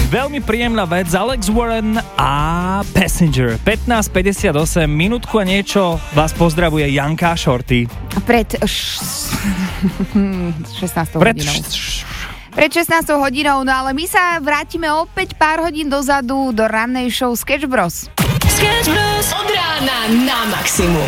Veľmi príjemná vec, Alex Warren a Passenger. 15:58, minútku a niečo vás pozdravuje Janka Shorty. Pred 16 hodinou. Pred 16 hodinou, no ale my sa vrátime opäť pár hodín dozadu do rannej show Sketch Bros. Sketch Bros. Od rána na maximum.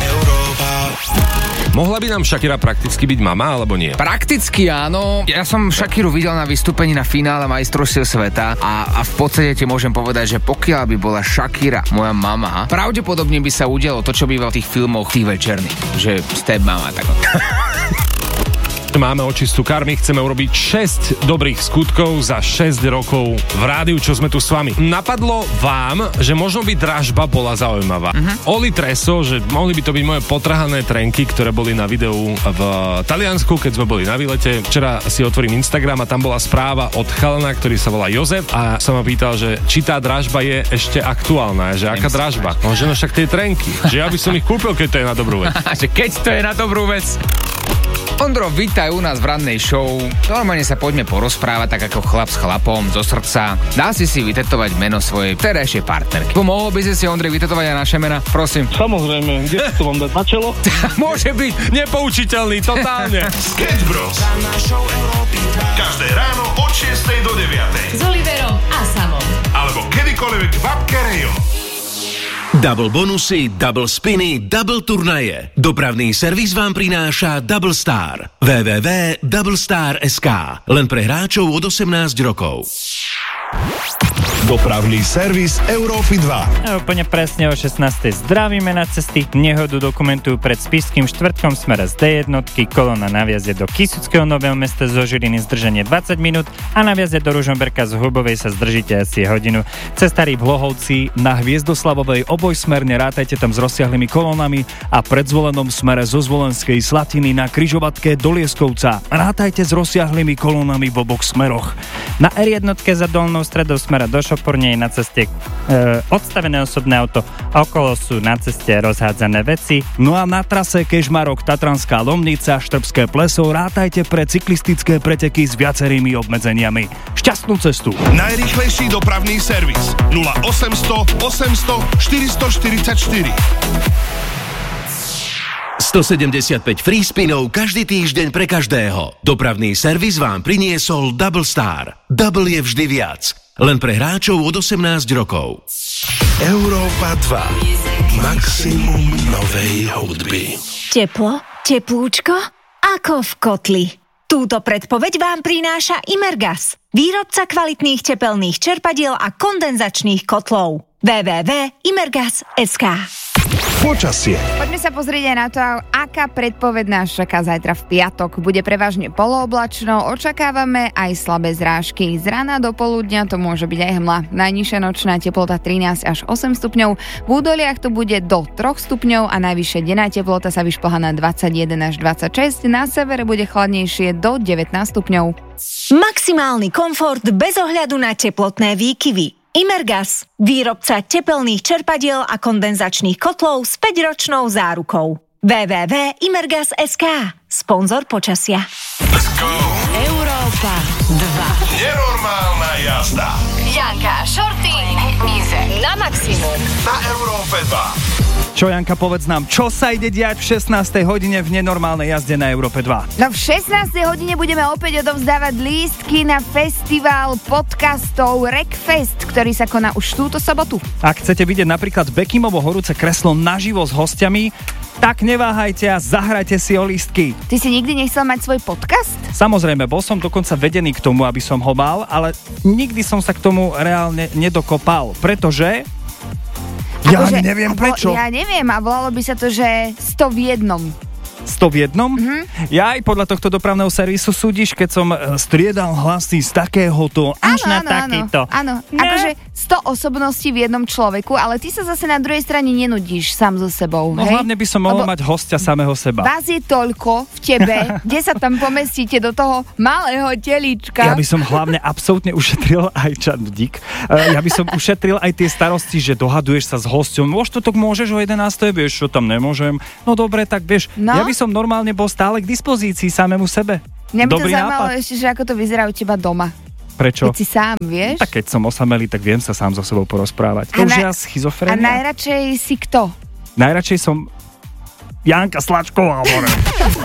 Mohla by nám Shakira prakticky byť mama, alebo nie? Prakticky áno. Ja som Shakiru videl na vystúpení na finále majstrovstiev sveta a v podstate ti môžem povedať, že pokiaľ by bola Shakira moja mama, pravdepodobne by sa udialo to, čo býva v tých filmoch tých večerných. Že step mama, tak. Máme očistú kar, my chceme urobiť 6 dobrých skutkov za 6 rokov v rádiu, čo sme tu s vami. Napadlo vám, že možno by dražba bola zaujímavá. Oli Treso, že mohli by to byť moje potrhané trenky, ktoré boli na videu v Taliansku, keď sme boli na výlete. Včera si otvorím Instagram a tam bola správa od chalana, ktorý sa volá Jozef a sa ma pýtal, že či tá dražba je ešte aktuálna, že aká dražba. No, že no však tie trenky, že ja by som ich kúpil, keď to je na dobrú vec. Že keď to je na dobrú vec. Ondro, vítaj u nás v rannej show. Normálne sa poďme porozprávať tak ako chlap s chlapom, zo srdca. Dá si vytetovať meno svojej terajšej partnerky. Pomohol by si Ondrej vytetovať aj naše mena? Prosím. Samozrejme, kde to mám dať na čelo? Môže byť nepoučiteľný, totálne. Sketch Bros. Každé ráno od 6 do 9. S Oliverom a Samom. Alebo kedykoľvek v appke Rayo. Double bonusy, double spiny, double turnaje. Dopravný servis vám prináša Double Star. www.doublestar.sk. Len pre hráčov od 18 rokov. Dopravný servis Európy 2. Úplne presne o 16. Zdravíme na cesty. Nehodu dokumentujú pred Spišským štvrtkom smere z D1, kolona na viazde do Kysuckého Nového Mesta zo Žiliny zdržanie 20 minút a na viazde do Ružomberka z Hubovej sa zdržíte asi hodinu. Cestári v Hlohovci na Hviezdoslavovej obojsmerne rátajte tam s rozsiahlými kolónami a pred Zvolenom smere zo Zvolenskej Slatiny na križovatke do Lieskovca rátajte s rozsiahlými kolónami v oboch smeroch. Na R1 za Dolnou stredou smera do Šopornej na ceste odstavené osobné auto, okolo sú na ceste rozhádzané veci. No a na trase Kežmarok, Tatranská Lomnica, Štrbské Pleso rátajte pre cyklistické preteky s viacerými obmedzeniami. Šťastnú cestu! Najrýchlejší dopravný servis 0800 800 444. 175 free spinov každý týždeň pre každého. Dopravný servis vám priniesol Double Star. Double je vždy viac. Len pre hráčov od 18 rokov. Európa 2. Maximum novej hudby. Teplo, teplúčko, ako v kotli. Túto predpoveď vám prináša Imergas, výrobca kvalitných tepelných čerpadiel a kondenzačných kotlov. www.imergas.sk. Počasie. Poďme sa pozrieť aj na to, aká predpoveď nás čaká zajtra v piatok. Bude prevažne polooblačno, očakávame aj slabé zrážky. Z rána do poludňa to môže byť aj hmla. Najnižšia nočná teplota 13 až 8 stupňov, v údoliach to bude do 3 stupňov a najvyššia denná teplota sa vyšplhá na 21 až 26, na severe bude chladnejšie do 19 stupňov. Maximálny komfort bez ohľadu na teplotné výkyvy. Imergas, výrobca tepelných čerpadiel a kondenzačných kotlov s 5-ročnou zárukou. www.imergas.sk. Sponzor počasia. Let's go. Európa 2. Nenormálna jazda. Janka, Shorty, Ize na maximum. Na Európe 2. Čo, Janka, povedz nám, čo sa ide diať v 16. hodine v nenormálnej jazde na Európe 2? No v 16. hodine budeme opäť odovzdávať lístky na festival podcastov Rekfest, ktorý sa koná už túto sobotu. Ak chcete vidieť napríklad Bekimovo horúce kreslo naživo s hostiami, tak neváhajte a zahrajte si o lístky. Ty si nikdy nechcel mať svoj podcast? Samozrejme, bol som dokonca vedený k tomu, aby som ho mal, ale nikdy som sa k tomu reálne nedokopal, pretože... Ja neviem prečo. Ja neviem, a volalo by sa to, že 100 v jednom. 100 v jednom? Ja aj podľa tohto dopravného servisu súdiš, keď som striedal hlasy z takéhoto až na takýto. Áno, akože 100 osobností v jednom človeku, ale ty sa zase na druhej strane nenudíš sám so sebou. No hej? hlavne by som mohol mať hostia samého seba. Vás je toľko v tebe, kde sa tam pomestíte do toho malého telíčka. Ja by som hlavne absolútne ušetril aj čadík. Ja by som ušetril aj tie starosti, že dohaduješ sa s hosťom. Môžeš o 11. vieš, čo tam nemôžem. No dobre, tak vieš, ja by som normálne bol stále k dispozícii samému sebe. Mňa by to Dobrý zaujímalo nápad. ešte, že ako to vyzerá u teba doma. Prečo? Keď si sám, vieš? Tak keď som osamelý, tak viem sa sám so sebou porozprávať. To už ja schizofrenia. A najradšej si kto? Najradšej som Janka Slačková, more.